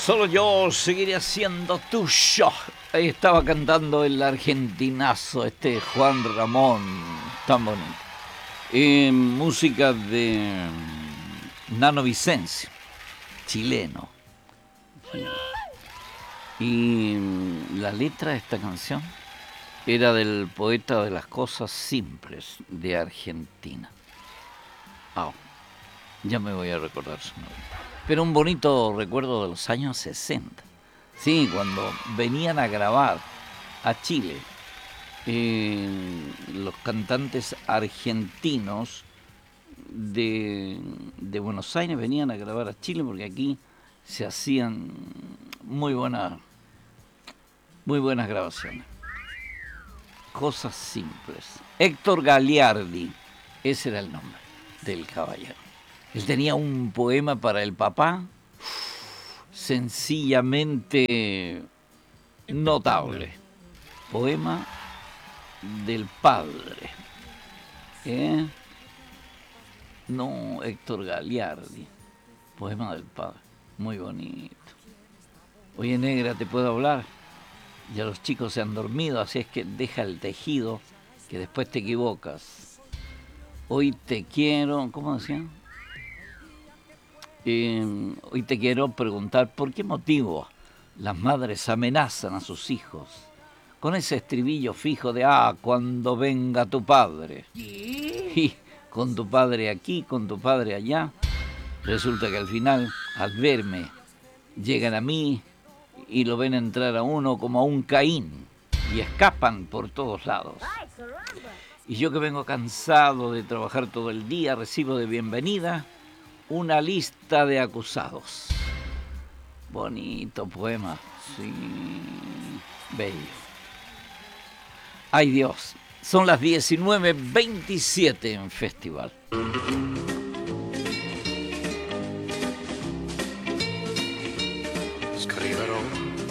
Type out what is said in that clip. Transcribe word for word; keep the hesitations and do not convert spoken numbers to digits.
Solo yo seguiré siendo tuyo. Ahí estaba cantando el argentinazo, este Juan Ramón, tan bonito. Eh, música de Nano Vicencio, chileno. Y la letra de esta canción era del poeta de las cosas simples de Argentina. Oh, ya me voy a recordar su nombre. Pero un bonito recuerdo de los años sesenta. Sí, cuando venían a grabar a Chile, eh, los cantantes argentinos de, de Buenos Aires venían a grabar a Chile porque aquí se hacían muy buenas, muy buenas grabaciones. Cosas simples. Héctor Gagliardi, ese era el nombre del caballero. Él tenía un poema para el papá sencillamente notable. Poema del padre. ¿Eh? No, Héctor Gagliardi. Poema del padre. Muy bonito. Oye, negra, ¿te puedo hablar? Ya los chicos se han dormido, así es que deja el tejido, que después te equivocas. Hoy te quiero... ¿Cómo decían? Eh, hoy te quiero preguntar por qué motivo las madres amenazan a sus hijos con ese estribillo fijo de ah, cuando venga tu padre. Y con tu padre aquí, con tu padre allá. Resulta que al final, al verme, llegan a mí y lo ven entrar a uno como a un Caín y escapan por todos lados. Y yo que vengo cansado de trabajar todo el día, recibo de bienvenida una lista de acusados. Bonito poema, sí, bello. Ay Dios, son las diecinueve veintisiete en Festival.